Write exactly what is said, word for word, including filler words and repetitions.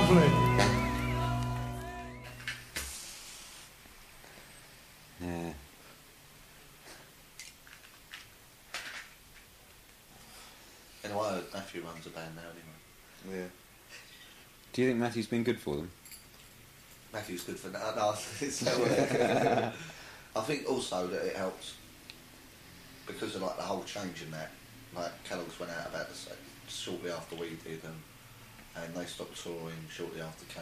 Lovely. Yeah. Anyway, Matthew runs a band now anyway. Yeah. Do you think Matthew's been good for them? Matthew's good for that. No, it's I think also that it helps because of like the whole change in that. Like Kellogg's went out about the same shortly after we did, and and they stopped touring shortly after